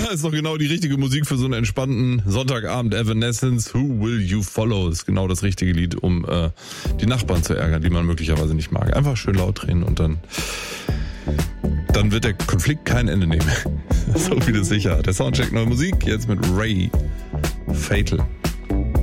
ist doch genau die richtige Musik für so einen entspannten Sonntagabend. Evanescence, Who Will You Follow? Ist genau das richtige Lied, um die Nachbarn zu ärgern, die man möglicherweise nicht mag. Einfach schön laut drehen und dann wird der Konflikt kein Ende nehmen. So viel ist sicher. Der Soundcheck neue Musik, jetzt mit Ray. Fatal.